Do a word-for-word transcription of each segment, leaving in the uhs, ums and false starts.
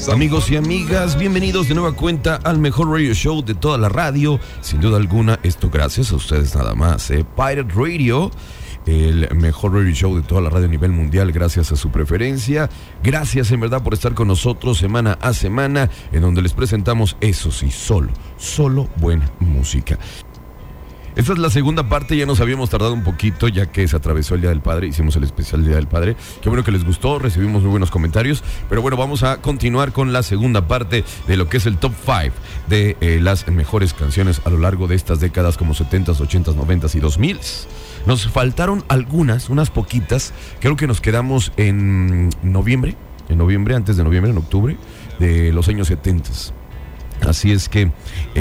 Amigos y amigas, bienvenidos de nueva cuenta al mejor radio show de toda la radio. Sin duda alguna, esto gracias a ustedes nada más, ¿eh? Pirate Radio, el mejor radio show de toda la radio a nivel mundial, gracias a su preferencia. Gracias en verdad por estar con nosotros semana a semana, en donde les presentamos, eso sí, solo, solo buena música. Esta es la segunda parte, ya nos habíamos tardado un poquito, ya que se atravesó el Día del Padre, hicimos el especial Día del Padre. Qué bueno que les gustó, recibimos muy buenos comentarios. Pero bueno, vamos a continuar con la segunda parte de lo que es el top cinco de eh, las mejores canciones a lo largo de estas décadas, como setentas, ochentas, noventas y dos mil. Nos faltaron algunas, unas poquitas. Creo que nos quedamos en noviembre, en noviembre, antes de noviembre, en octubre, de los años setentas. Así es que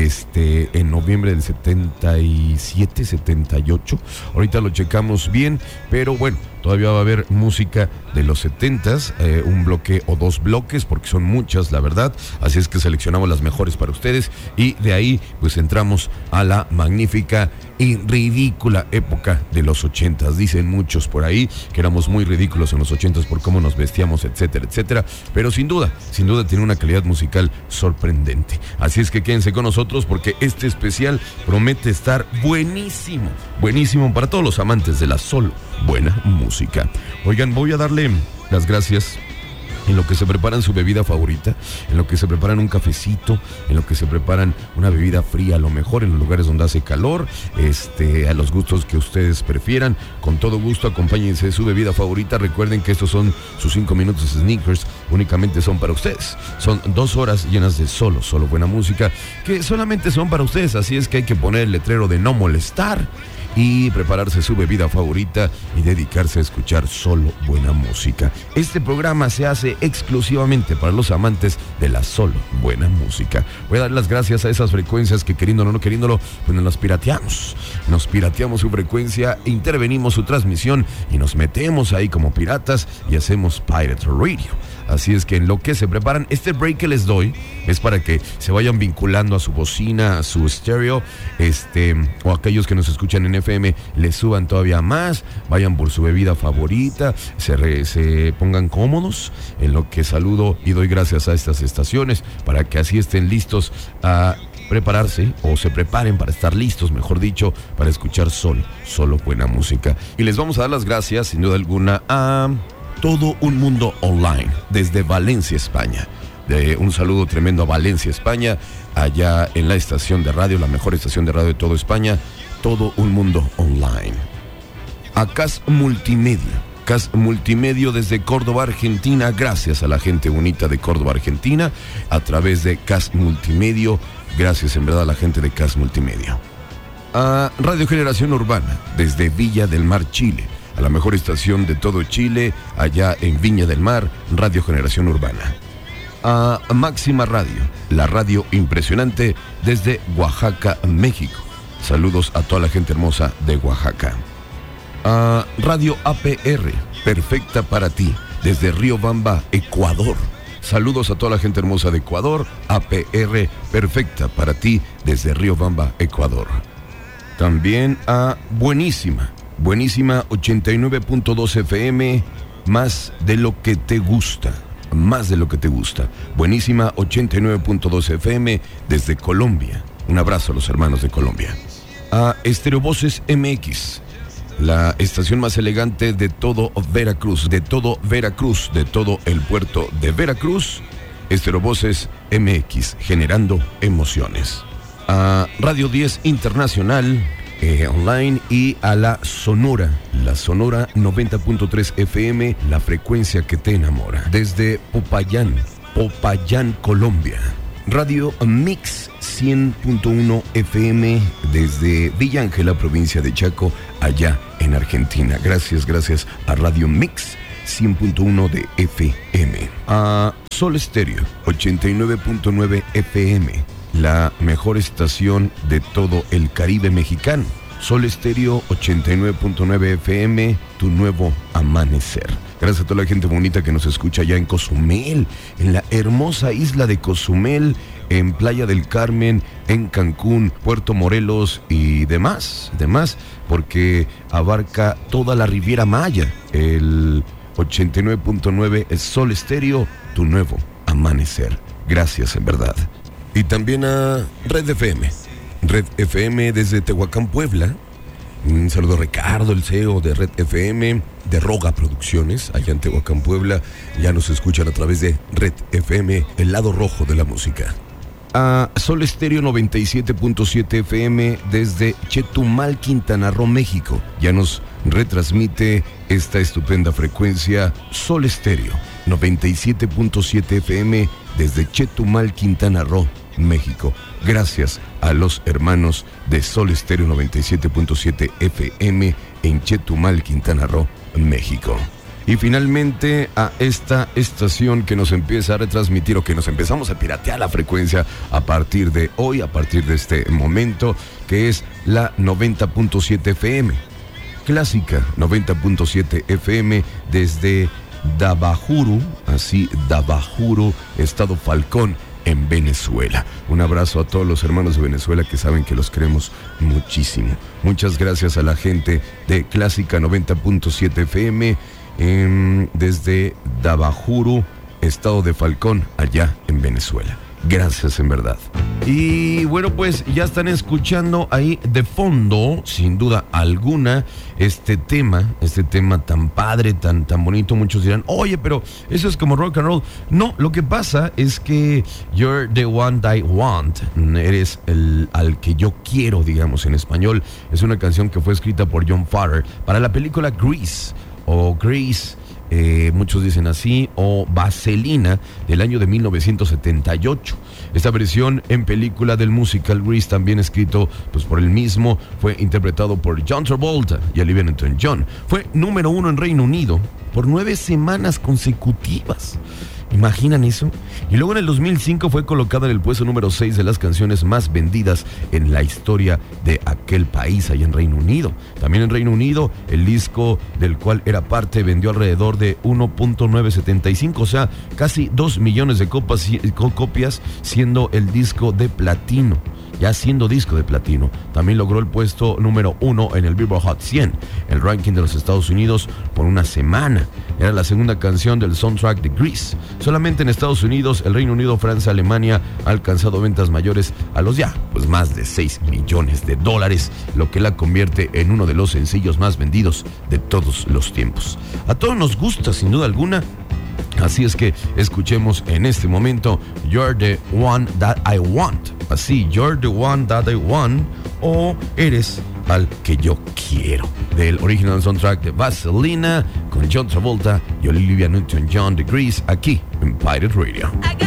este en noviembre del setenta y siete, setenta y ocho, ahorita lo checamos bien, pero bueno, todavía va a haber música de los setentas, eh, un bloque o dos bloques, porque son muchas, la verdad. Así es que seleccionamos las mejores para ustedes y de ahí pues entramos a la magnífica y ridícula época de los ochentas. Dicen muchos por ahí que éramos muy ridículos en los ochentas por cómo nos vestíamos, etcétera, etcétera. Pero sin duda, sin duda tiene una calidad musical sorprendente. Así es que quédense con nosotros porque este especial promete estar buenísimo, buenísimo para todos los amantes de la solo buena música. Oigan, voy a darle las gracias en lo que se preparan su bebida favorita, en lo que se preparan un cafecito, en lo que se preparan una bebida fría, a lo mejor en los lugares donde hace calor, este, a los gustos que ustedes prefieran. Con todo gusto, acompáñense de su bebida favorita. Recuerden que estos son sus cinco minutos de sneakers, únicamente son para ustedes. Son dos horas llenas de solo, solo buena música, que solamente son para ustedes. Así es que hay que poner el letrero de no molestar y prepararse su bebida favorita y dedicarse a escuchar solo buena música. Este programa se hace exclusivamente para los amantes de la solo buena música. Voy a dar las gracias a esas frecuencias que, queriéndolo o no queriéndolo, pues nos las pirateamos. Nos pirateamos su frecuencia, intervenimos su transmisión y nos metemos ahí como piratas y hacemos Pirate Radio. Así es que en lo que se preparan, este break que les doy es para que se vayan vinculando a su bocina, a su estéreo, este, o aquellos que nos escuchan en F M, les suban todavía más, vayan por su bebida favorita, se, re, se pongan cómodos, en lo que saludo y doy gracias a estas estaciones, para que así estén listos a prepararse, o se preparen para estar listos, mejor dicho, para escuchar solo, solo buena música. Y les vamos a dar las gracias, sin duda alguna, a Todo un Mundo Online, desde Valencia, España. De un saludo tremendo a Valencia, España, allá en la estación de radio, la mejor estación de radio de toda España, Todo un Mundo Online. A C A S Multimedia, C A S Multimedia desde Córdoba, Argentina, gracias a la gente bonita de Córdoba, Argentina, a través de C A S Multimedia, gracias en verdad a la gente de C A S Multimedia. A Radio Generación Urbana, desde Villa del Mar, Chile, a la mejor estación de todo Chile, allá en Viña del Mar, Radio Generación Urbana. A Máxima Radio, la radio impresionante desde Oaxaca, México. Saludos a toda la gente hermosa de Oaxaca. A Radio A P R, perfecta para ti, desde Riobamba, Ecuador. Saludos a toda la gente hermosa de Ecuador. A P R, perfecta para ti, desde Riobamba, Ecuador. También a Buenísima, Buenísima ochenta y nueve punto dos F M, más de lo que te gusta, más de lo que te gusta. Buenísima ochenta y nueve punto dos F M desde Colombia. Un abrazo a los hermanos de Colombia. A Estéreo Voces M X, la estación más elegante de todo Veracruz, de todo Veracruz, de todo el puerto de Veracruz. Estéreo Voces M X, generando emociones. A Radio diez Internacional, Eh, online, y a la Sonora, la Sonora noventa punto tres F M, la frecuencia que te enamora, desde Popayán, Popayán, Colombia. Radio Mix cien punto uno F M desde Villa Ángela, provincia de Chaco, allá en Argentina. Gracias, gracias a Radio Mix cien punto uno de F M. A Sol Estéreo ochenta y nueve punto nueve F M, la mejor estación de todo el Caribe mexicano. Sol Estéreo ochenta y nueve punto nueve F M, tu nuevo amanecer. Gracias a toda la gente bonita que nos escucha allá en Cozumel, en la hermosa isla de Cozumel, en Playa del Carmen, en Cancún, Puerto Morelos y demás, demás, porque abarca toda la Riviera Maya. El ochenta y nueve punto nueve es Sol Estéreo, tu nuevo amanecer. Gracias, en verdad. Y también a Red F M. Red F M desde Tehuacán, Puebla. Un saludo a Ricardo, el C E O de Red F M, de Roga Producciones, allá en Tehuacán, Puebla. Ya nos escuchan a través de Red F M, el lado rojo de la música. A Sol Estéreo noventa y siete punto siete F M desde Chetumal, Quintana Roo, México. Ya nos retransmite esta estupenda frecuencia Sol Estéreo noventa y siete punto siete F M desde Chetumal, Quintana Roo, México. Gracias a los hermanos de Sol Estéreo noventa y siete punto siete F M en Chetumal, Quintana Roo, México. Y finalmente a esta estación que nos empieza a retransmitir, o que nos empezamos a piratear la frecuencia a partir de hoy, a partir de este momento, que es la noventa punto siete F M. Clásica noventa punto siete F M desde Dabajuru, así Dabajuru, Estado Falcón, en Venezuela. Un abrazo a todos los hermanos de Venezuela que saben que los queremos muchísimo. Muchas gracias a la gente de Clásica noventa punto siete F M eh, desde Dabajuru, Estado de Falcón, allá en Venezuela. Gracias, en verdad. Y bueno, pues ya están escuchando ahí de fondo, sin duda alguna, este tema, este tema tan padre, tan, tan bonito. Muchos dirán, oye, pero eso es como rock and roll. No, lo que pasa es que You're the One That I Want, eres el al que yo quiero, digamos en español. Es una canción que fue escrita por John Farrar para la película Grease, o Grease, Eh, muchos dicen así, o Vaselina, del año de mil novecientos setenta y ocho. Esta versión en película del musical Grease, también escrito pues por el mismo, fue interpretado por John Travolta y Olivia Newton-John. Fue número uno en Reino Unido por nueve semanas consecutivas. ¿Imaginan eso? Y luego en el dos mil cinco fue colocada en el puesto número seis de las canciones más vendidas en la historia de aquel país, allá en Reino Unido. También en Reino Unido, el disco del cual era parte vendió alrededor de uno punto novecientos setenta y cinco, o sea, casi dos millones de copas, copias, siendo el disco de platino. Ya siendo disco de platino, también logró el puesto número uno en el Billboard Hot cien, el ranking de los Estados Unidos, por una semana. Era la segunda canción del soundtrack de Grease. Solamente en Estados Unidos, el Reino Unido, Francia, Alemania ha alcanzado ventas mayores a los ya, pues más de seis millones de dólares, lo que la convierte en uno de los sencillos más vendidos de todos los tiempos. A todos nos gusta, sin duda alguna. Así es que escuchemos en este momento You're the One That I Want. Así, You're the One That I Want, o Eres al que yo quiero, del original soundtrack de Vaselina, con John Travolta y Olivia Newton-John de Grease, aquí en Pirate Radio.